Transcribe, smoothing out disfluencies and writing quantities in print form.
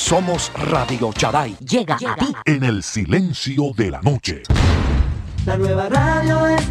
Somos Radio Chaday. Llega a ti. En el silencio de la noche. La nueva radio es